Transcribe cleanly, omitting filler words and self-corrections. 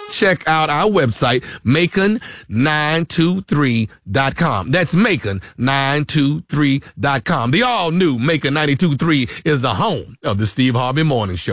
check out our website, Macon923.com. That's Macon923.com. The all-new Macon 92.3 is the home of the Steve Harvey Morning Show.